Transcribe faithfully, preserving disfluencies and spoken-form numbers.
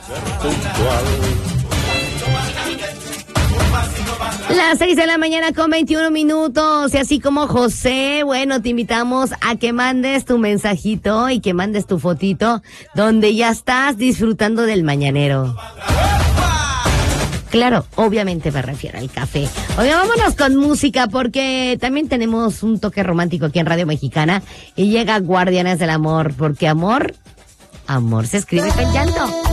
Las seis de la mañana con veintiuno minutos, y así como José, bueno, te invitamos a que mandes tu mensajito y que mandes tu fotito donde ya estás disfrutando del mañanero. Claro, obviamente me refiero al café. Oye, vámonos con música porque también tenemos un toque romántico aquí en Radio Mexicana y llega Guardianes del Amor, porque amor, amor se escribe con llanto.